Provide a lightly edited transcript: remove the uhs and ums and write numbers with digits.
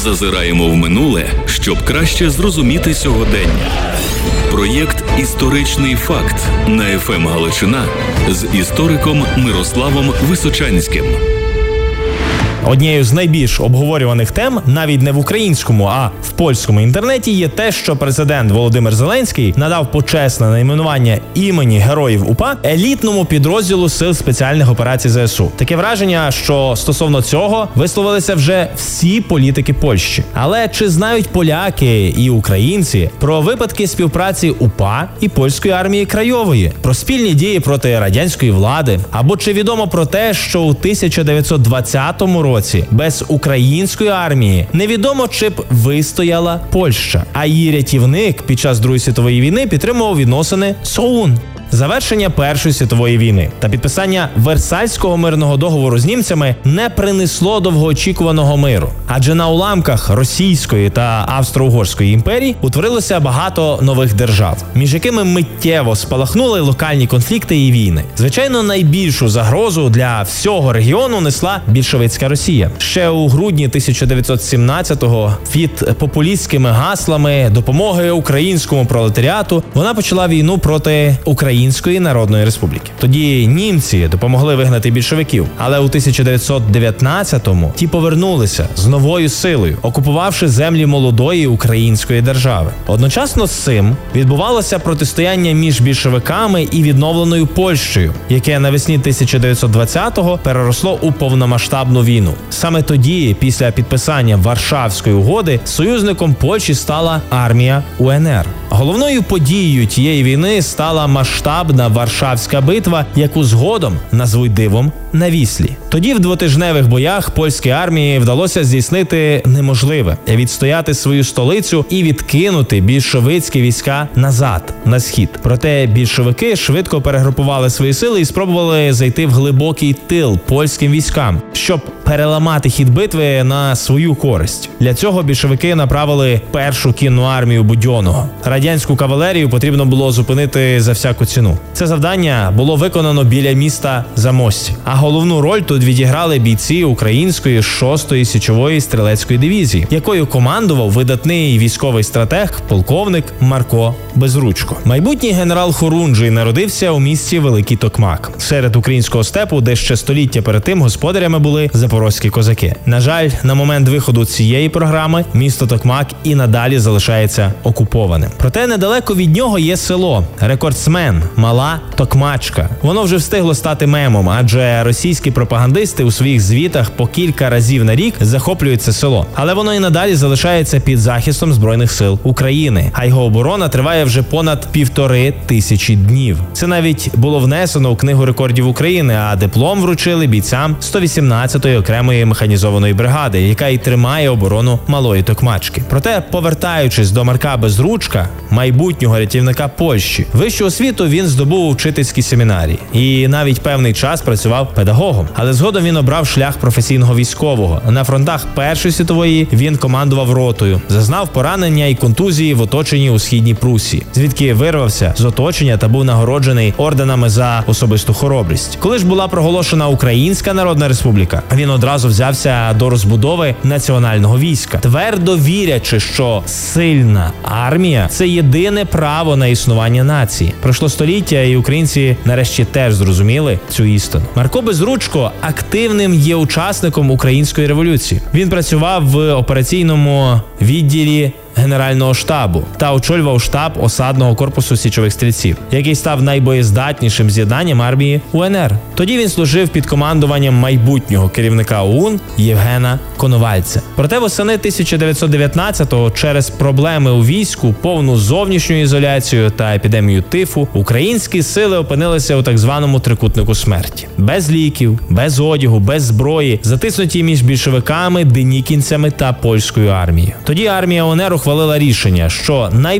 Зазираємо в минуле, щоб краще зрозуміти сьогодення. Проєкт «Історичний факт» на ФМ Галичина з істориком Мирославом Височанським. Однією з найбільш обговорюваних тем, навіть не в українському, а в польському інтернеті, є те, що президент Володимир Зеленський надав почесне найменування імені Героїв УПА елітному підрозділу Сил спеціальних операцій ЗСУ. Таке враження, що стосовно цього висловилися вже всі політики Польщі. Але чи знають поляки і українці про випадки співпраці УПА і польської армії Крайової, про спільні дії проти радянської влади? Або чи відомо про те, що у 1920 році без української армії невідомо, чи б вистояла Польща, а її рятівник під час Другої світової війни підтримував відносини з ОУН. Завершення Першої світової війни та підписання Версальського мирного договору з німцями не принесло довгоочікуваного миру, адже на уламках Російської та Австро-Угорської імперій утворилося багато нових держав, між якими миттєво спалахнули локальні конфлікти і війни. Звичайно, найбільшу загрозу для всього регіону несла більшовицька Росія. Ще у грудні 1917-го під популістськими гаслами допомоги українському пролетаріату вона почала війну проти Української Народної Республіки. Тоді німці допомогли вигнати більшовиків, але у 1919-му ті повернулися з новою силою, окупувавши землі молодої української держави. Одночасно з цим відбувалося протистояння між більшовиками і відновленою Польщею, яке навесні 1920-го переросло у повномасштабну війну. Саме тоді, після підписання Варшавської угоди, союзником Польщі стала армія УНР. Головною подією тієї війни стала масштабна Варшавська битва, яку згодом назвуть дивом на Віслі. Тоді в двотижневих боях польській армії вдалося здійснити неможливе – відстояти свою столицю і відкинути більшовицькі війська назад, на схід. Проте більшовики швидко перегрупували свої сили і спробували зайти в глибокий тил польським військам, щоб переламати хід битви на свою користь. Для цього більшовики направили першу кінну армію Будьонного. Радянську кавалерію потрібно було зупинити за всяку ціну. Це завдання було виконано біля міста Замості. А головну роль тут відіграли бійці української 6-ї січової стрілецької дивізії, якою командував видатний військовий стратег полковник Марко Безручко. Майбутній генерал Хорунжий народився у місті Великий Токмак, серед українського степу, де ще століття перед тим господарями були запорозькі козаки. На жаль, на момент виходу цієї програми місто Токмак і надалі залишається окупованим. Проте недалеко від нього є село, рекордсмен, Мала Токмачка. Воно вже встигло стати мемом, адже російські пропагандисти у своїх звітах по кілька разів на рік захоплюють це село. Але воно і надалі залишається під захистом Збройних сил України, а його оборона триває вже понад 1500 днів. Це навіть було внесено у Книгу рекордів України, а диплом вручили бійцям 118-ї окремої механізованої бригади, яка і тримає оборону Малої Токмачки. Проте, повертаючись до Марка Безручка, майбутнього рятівника Польщі, вищу освіту він здобув у вчительській семінарії і навіть певний час працював педагогом. Але згодом він обрав шлях професійного військового. На фронтах Першої світової він командував ротою, зазнав поранення і контузії в оточенні у Східній Прусії, звідки вирвався з оточення та був нагороджений орденами за особисту хоробрість. Коли ж була проголошена Українська Народна Республіка, він одразу взявся до розбудови національного війська, твердо вірячи, що сильна армія – це єдине право на існування нації. Пройшло століття, і українці нарешті теж зрозуміли цю істину. Марко Безручко активним є учасником Української революції. Він працював в операційному відділі Генерального штабу та очолював штаб осадного корпусу січових стрільців, який став найбоєздатнішим з'єднанням армії УНР. Тоді він служив під командуванням майбутнього керівника ОУН Євгена Коновальця. Проте восени 1919-го через проблеми у війську, повну зовнішню ізоляцію та епідемію тифу, українські сили опинилися у так званому трикутнику смерті. Без ліків, без одягу, без зброї, затиснуті між більшовиками, денікінцями та польською армією. Тоді армія УНР ухвалила рішення, що